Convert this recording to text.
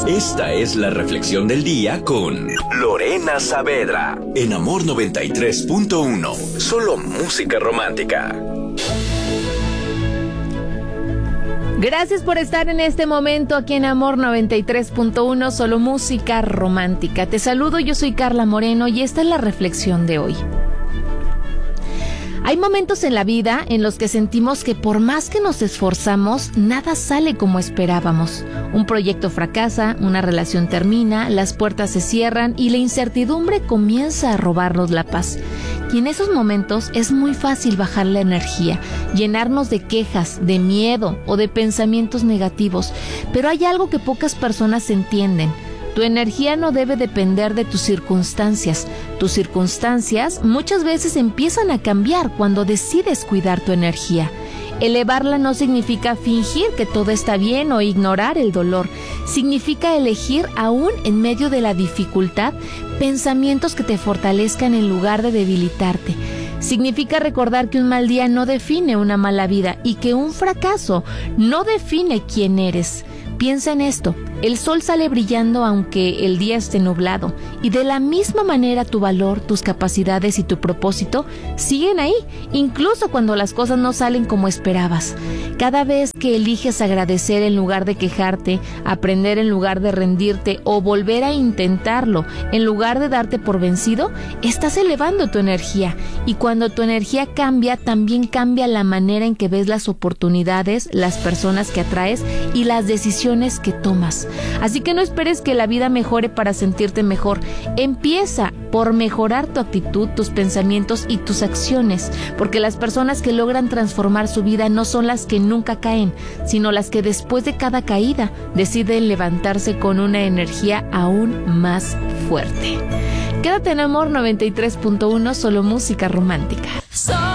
Esta es la reflexión del día con Lorena Saavedra en Amor 93.1. Solo música romántica. Gracias por estar en este momento aquí en Amor 93.1, solo música romántica. Te saludo, yo soy Carla Moreno y esta es la reflexión de hoy. Hay momentos en la vida en los que sentimos que por más que nos esforzamos, nada sale como esperábamos. Un proyecto fracasa, una relación termina, las puertas se cierran y la incertidumbre comienza a robarnos la paz. Y en esos momentos es muy fácil bajar la energía, llenarnos de quejas, de miedo o de pensamientos negativos. Pero hay algo que pocas personas entienden. Tu energía no debe depender de tus circunstancias. Tus circunstancias muchas veces empiezan a cambiar cuando decides cuidar tu energía. Elevarla no significa fingir que todo está bien o ignorar el dolor. Significa elegir, aún en medio de la dificultad, pensamientos que te fortalezcan en lugar de debilitarte. Significa recordar que un mal día no define una mala vida y que un fracaso no define quién eres. Piensa en esto, el sol sale brillando aunque el día esté nublado, y de la misma manera tu valor, tus capacidades y tu propósito siguen ahí, incluso cuando las cosas no salen como esperabas. Cada vez que eliges agradecer en lugar de quejarte, aprender en lugar de rendirte o volver a intentarlo en lugar de darte por vencido, estás elevando tu energía, y cuando tu energía cambia, también cambia la manera en que ves las oportunidades, las personas que atraes y las decisiones que tomas. Así que no esperes que la vida mejore para sentirte mejor. Empieza por mejorar tu actitud, tus pensamientos y tus acciones, porque las personas que logran transformar su vida no son las que nunca caen, sino las que después de cada caída deciden levantarse con una energía aún más fuerte. Quédate en Amor 93.1, solo música romántica.